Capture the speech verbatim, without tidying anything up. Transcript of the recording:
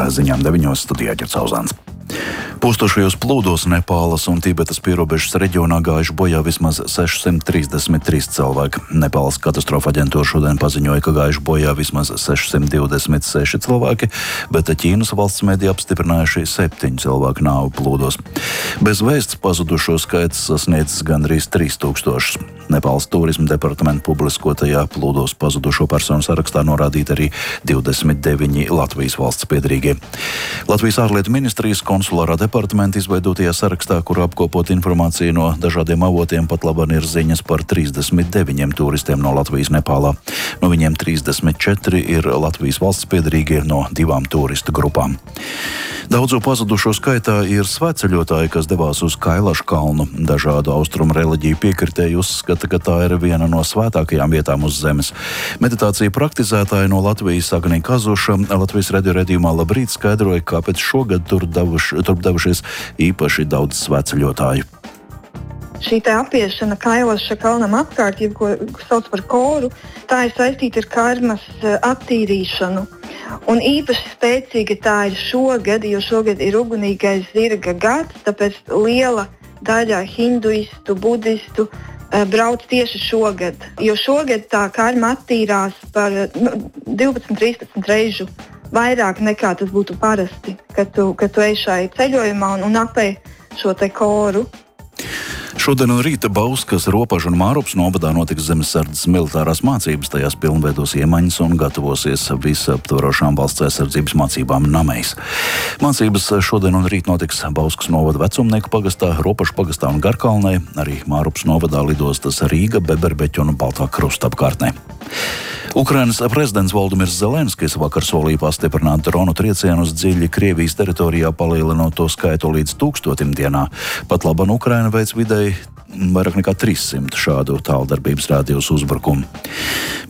ar ziņām deviņos studijā Ģercauzāns. Postošajos plūdos Nepālas un Tibetas pierobežas reģionā gājuši bojā vismaz sešsimt trīsdesmit trīs cilvēki. Nepālas katastrofa aģentūra šodien paziņoja, ka gājuši bojā vismaz sešsimt divdesmit seši cilvēki, bet Ķīnas valsts mediji apstiprinājuši septiņu cilvēku nāvi plūdos. Bez vēsts pazudušo skaits sasniedzis gandrīz trīs tūkstošus. Nepālas turisma departamenta publiskotajā plūdos pazudušo personu sarakstā norādīti arī divdesmit deviņi Latvijas valsts piederīgie. Latvijas ārlietu ministrijas konsulārā departamenta izveidotajā sarakstā, kur apkopot informāciju no dažādiem avotiem, pat labāk ir ziņas par trīsdesmit deviņiem turistiem no Latvijas Nepālā. No viņiem trīsdesmit četri ir Latvijas valsts piederīgie no divām turistu grupām. Daudzu pazudušo skaitā ir svētceļotāji, kas devās uz Kailašu kalnu. Dažādu austrumu reliģiju piekritēji uzskata, ka tā ir viena no svētākajām vietām uz zemes. Meditācija praktizētāji no Latvijas Agnija Kazuša Latvijas radio redzījumā Labrīt skaidroja, kāpēc šogad tur devuši, tur devušies īpaši daudz svētceļotāju. Šī te apiešana Kailaša kalnam apkārt, jeb ko sauc par koru, tā ir saistīta ar karmas attīrīšanu. Un īpaši spēcīga tā ir šogad, jo šogad ir ugunīgais zirga gads, tāpēc liela daļa hinduistu, budistu brauc tieši šogad. Jo šogad tā karma attīrās par nu, divpadsmit trīspadsmit reižu vairāk nekā tas būtu parasti, kad tu, kad tu ej šai ceļojumā un, un apēj šo te koru. Šodien un rīta Bauskas, Ropažu un Mārupas novadā notiks zemesardzes militārās mācības, tajās pilnveidos iemaņas un gatavosies visaptvarošām valsts aizsardzības mācībām Namejs. Mācības šodien un rīt notiks Bauskas novada Vecumnieku pagastā, Ropažu pagastā un Garkalnē, arī Mārupas novadā lidostas Rīga, Beberbeķu un Baltā Krusta apkārtnē. Ukrainas prezidents Voldimirs Zelenskis vakar solīja pastiprināt dronu triecienus dziļi Krievijas teritorijā, palielinot to skaitu līdz tūkstotim dienā. Pat laban Ukraina veic vidēji vairāk nekā trīssimt šādu tāldarbības rādījus uzbrukumu.